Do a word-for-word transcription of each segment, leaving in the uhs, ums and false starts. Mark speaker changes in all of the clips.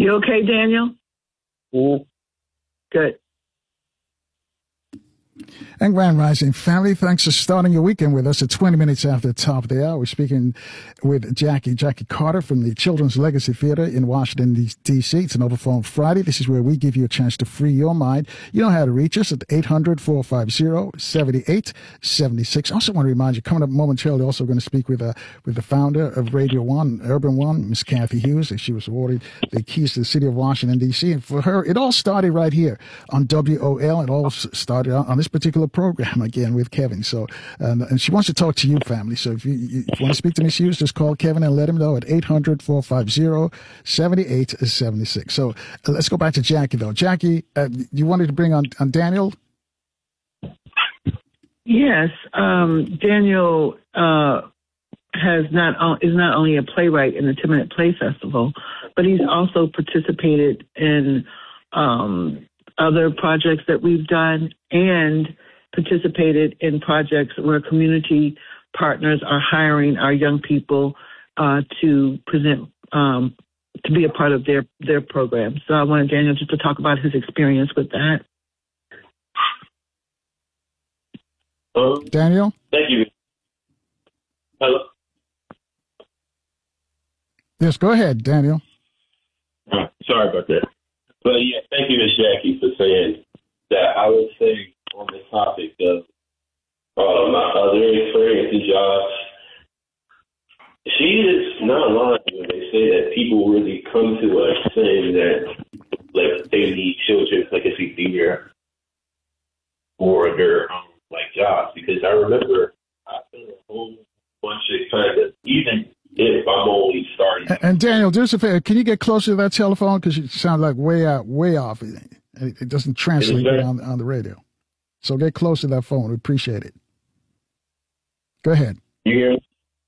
Speaker 1: You okay, Daniel?
Speaker 2: Mm-hmm.
Speaker 1: Good.
Speaker 3: And Grand Rising family, thanks for starting your weekend with us at twenty minutes after the top of the hour. We're speaking with Jackie, Jackie Carter from the Children's Legacy Theater in Washington, D C. It's an Overphone Friday. This is where we give you a chance to free your mind. You know how to reach us at eight hundred, four five zero, seven eight seven six. I also want to remind you, coming up momentarily, also going to speak with, uh, with the founder of Radio One, Urban One, Miss Kathy Hughes. She was awarded the keys to the city of Washington, D C. And for her, it all started right here on W O L. It all started on this particular program again with Kevin. So, um, and she wants to talk to you, family. So if you, if you want to speak to Miss Hughes, just call Kevin and let him know at eight hundred, four five zero, seven eight seven six. So uh, let's go back to Jackie, though. Jackie, uh, you wanted to bring on, on Daniel?
Speaker 1: Yes. Um, Daniel uh, has not uh, is not only a playwright in the ten Minute Play Festival, but he's also participated in um, other projects that we've done and participated in projects where community partners are hiring our young people uh, to present, um, to be a part of their, their program. So I wanted Daniel just to talk about his experience with that.
Speaker 2: Um,
Speaker 3: Daniel?
Speaker 2: Thank you. Hello?
Speaker 3: Yes, go ahead, Daniel.
Speaker 2: Uh, sorry about that. But yeah, thank you, Miss Jackie, for saying that. I would say on the topic of uh, my other experiences, Josh, she is not lying when they say that people really come to us saying that like they need children's legacy theater for their um, like jobs. Because I remember I feel a whole bunch of kind of, even if I'm only starting.
Speaker 3: And, and Daniel, do us a favor. Can you get closer to that telephone? Because you sound like way out, way off. It, it doesn't translate on, on the radio. So get close to that phone. We appreciate it. Go ahead.
Speaker 2: You hear me?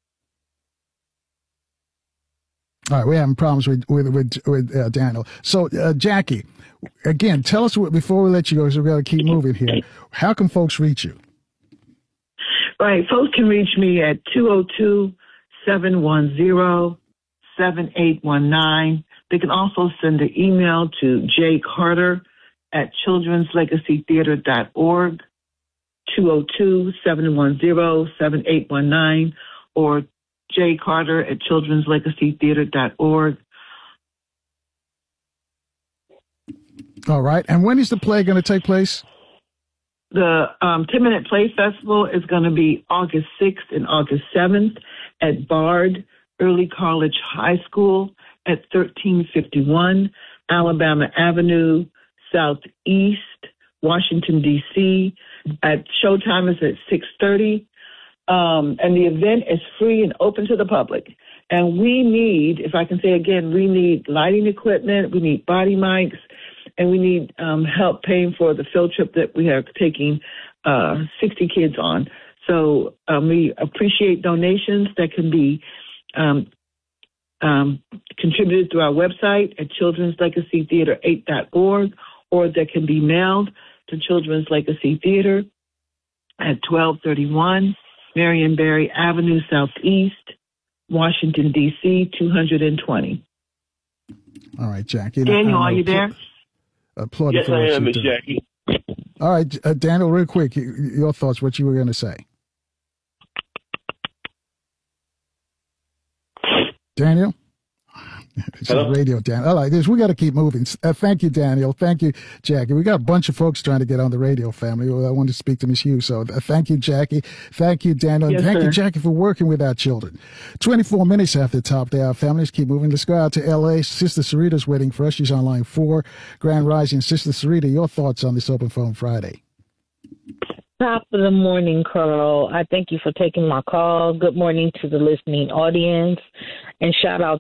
Speaker 3: All right, we're having problems with with with, with uh, Daniel. So, uh, Jackie, again, tell us what, before we let you go, because we've got to keep moving here. How can folks reach you?
Speaker 1: Right, folks can reach me at two oh two, seven one zero, seven eight one nine. They can also send an email to J Carter at children's legacy theater dot org, two oh two, seven one zero, seven eight one nine, or J Carter at children's legacy theater dot org.
Speaker 3: All right. And when is the play going to take place?
Speaker 1: The um, ten Minute Play Festival is going to be August sixth and August seventh at Bard Early College High School at thirteen fifty-one Alabama Avenue, Southeast, Washington, D C. At showtime is at six thirty. Um, and the event is free and open to the public. And we need, if I can say again, we need lighting equipment, we need body mics, and we need um, help paying for the field trip that we are taking uh, sixty kids on. So um, we appreciate donations that can be um, um, contributed through our website at children's legacy theater eight dot org, or that can be mailed to Children's Legacy Theater at twelve thirty-one Marion Barry Avenue, Southeast, Washington, D C, two hundred twenty.
Speaker 3: All right, Jackie.
Speaker 1: Daniel, are you there?
Speaker 3: Applaud
Speaker 2: yes, I am, Miss Jackie.
Speaker 3: All right, uh, Daniel, real quick, your thoughts, what you were going to say. Daniel? It's a radio, Daniel. All right, this, we got to keep moving. Uh, thank you, Daniel. Thank you, Jackie. We got a bunch of folks trying to get on the radio, family. Well, I wanted to speak to Miss Hughes. So uh, thank you, Jackie. Thank you, Daniel.
Speaker 1: Yes,
Speaker 3: and thank
Speaker 1: sir.
Speaker 3: you, Jackie, for working with our children. twenty-four minutes after the top there, our families keep moving. Let's go out to L A. Sister Sarita's waiting for us. She's on line four. Grand Rising. Sister Sarita, your thoughts on this Open Phone Friday?
Speaker 4: Top of the morning, Carl. I thank you for taking my call. Good morning to the listening audience. And shout out